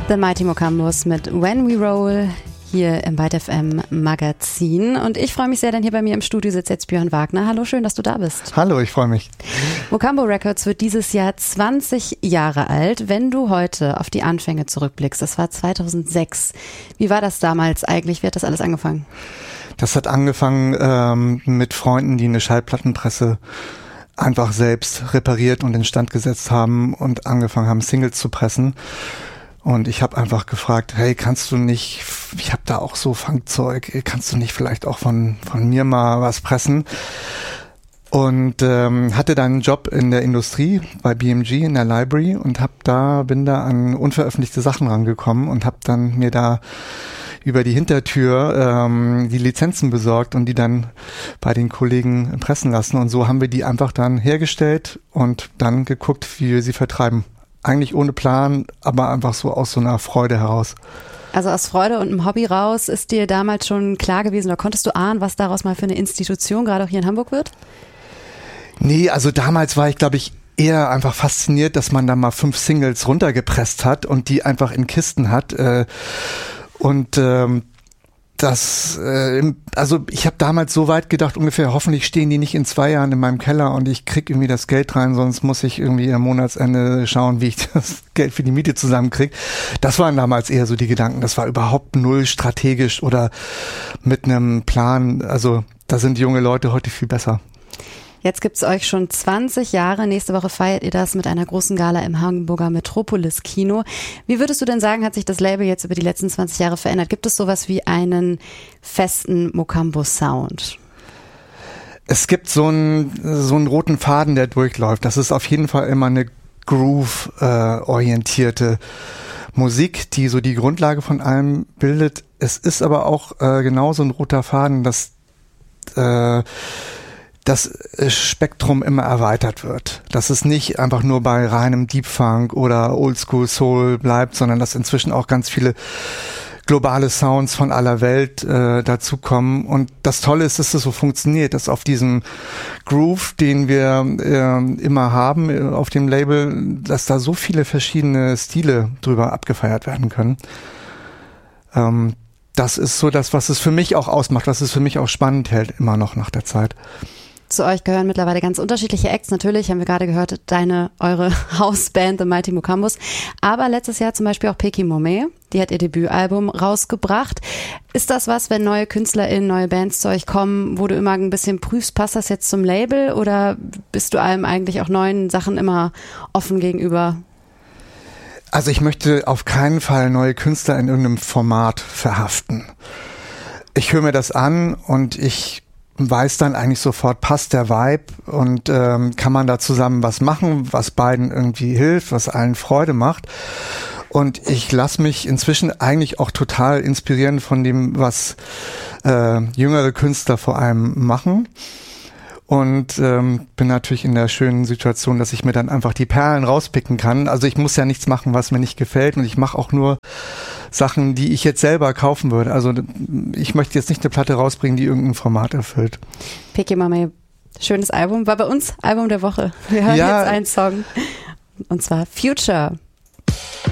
The Mighty Mokambos mit When We Roll hier im Byte FM Magazin. Und ich freue mich sehr, denn hier bei mir im Studio sitzt jetzt Björn Wagner. Hallo, schön, dass du da bist. Hallo, ich freue mich. Mokambo Records wird dieses Jahr 20 Jahre alt. Wenn du heute auf die Anfänge zurückblickst, das war 2006. Wie war das damals eigentlich? Wie hat das alles angefangen? Das hat angefangen mit Freunden, die eine Schallplattenpresse einfach selbst repariert und instand gesetzt haben und angefangen haben, Singles zu pressen. Und ich habe einfach gefragt, hey, kannst du nicht, ich habe da auch so Funkzeug, kannst du nicht vielleicht auch von mir mal was pressen? Und hatte dann einen Job in der Industrie bei BMG in der Library und bin da an unveröffentlichte Sachen rangekommen und habe dann mir da über die Hintertür die Lizenzen besorgt und die dann bei den Kollegen pressen lassen. Und so haben wir die einfach dann hergestellt und dann geguckt, wie wir sie vertreiben. Eigentlich ohne Plan, aber einfach so aus so einer Freude heraus. Also aus Freude und einem Hobby raus ist dir damals schon klar gewesen, oder konntest du ahnen, was daraus mal für eine Institution gerade auch hier in Hamburg wird? Nee, also damals war ich, glaube ich, eher einfach fasziniert, dass man da mal 5 Singles runtergepresst hat und die einfach in Kisten hat. Also ich habe damals so weit gedacht, ungefähr, hoffentlich stehen die nicht in 2 Jahren in meinem Keller und ich krieg irgendwie das Geld rein, sonst muss ich irgendwie am Monatsende schauen, wie ich das Geld für die Miete zusammenkriege. Das waren damals eher so die Gedanken. Das war überhaupt null strategisch oder mit einem Plan. Also da sind junge Leute heute viel besser. Jetzt gibt's euch schon 20 Jahre. Nächste Woche feiert ihr das mit einer großen Gala im Hamburger Metropolis Kino. Wie würdest du denn sagen, hat sich das Label jetzt über die letzten 20 Jahre verändert? Gibt es sowas wie einen festen Mokambo-Sound? Es gibt so einen roten Faden, der durchläuft. Das ist auf jeden Fall immer eine Groove-orientierte Musik, die so die Grundlage von allem bildet. Es ist aber auch genauso ein roter Faden, dass das Spektrum immer erweitert wird. Dass es nicht einfach nur bei reinem Deep Funk oder Oldschool Soul bleibt, sondern dass inzwischen auch ganz viele globale Sounds von aller Welt dazukommen. Und das Tolle ist, dass es so funktioniert, dass auf diesem Groove, den wir immer haben auf dem Label, dass da so viele verschiedene Stile drüber abgefeiert werden können. Das ist so das, was es für mich auch ausmacht, was es für mich auch spannend hält, immer noch nach der Zeit. Zu euch gehören mittlerweile ganz unterschiedliche Acts. Natürlich haben wir gerade gehört, eure Hausband, The Mighty Mokambos. Aber letztes Jahr zum Beispiel auch Peki Mome. Die hat ihr Debütalbum rausgebracht. Ist das was, wenn neue KünstlerInnen, neue Bands zu euch kommen, wo du immer ein bisschen prüfst, passt das jetzt zum Label oder bist du allem eigentlich auch neuen Sachen immer offen gegenüber? Also ich möchte auf keinen Fall neue Künstler in irgendeinem Format verhaften. Ich höre mir das an und ich weiß dann eigentlich sofort, passt der Vibe und kann man da zusammen was machen, was beiden irgendwie hilft, was allen Freude macht. Und ich lasse mich inzwischen eigentlich auch total inspirieren von dem, was jüngere Künstler vor allem machen. Und bin natürlich in der schönen Situation, dass ich mir dann einfach die Perlen rauspicken kann. Also ich muss ja nichts machen, was mir nicht gefällt. Und ich mache auch nur Sachen, die ich jetzt selber kaufen würde. Also ich möchte jetzt nicht eine Platte rausbringen, die irgendein Format erfüllt. Peki Mome, schönes Album. War bei uns Album der Woche. Wir hören jetzt einen Song. Und zwar Future.